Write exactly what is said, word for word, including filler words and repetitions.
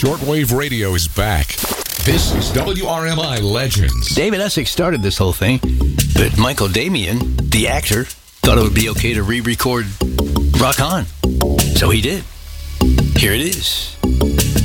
Shortwave radio is back. This is W R M I Legends. David Essex started this whole thing, but Michael Damian, the actor, thought it would be okay to re-record Rock On. So he did. Here it is.